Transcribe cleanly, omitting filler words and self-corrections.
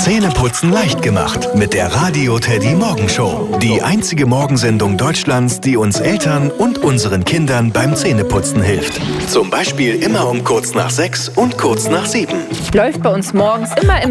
Zähneputzen leicht gemacht mit der Radio Teddy Morgenshow. Die einzige Morgensendung Deutschlands, die uns Eltern und unseren Kindern beim Zähneputzen hilft. Zum Beispiel immer um kurz nach 6 und kurz nach 7. Läuft bei uns morgens immer im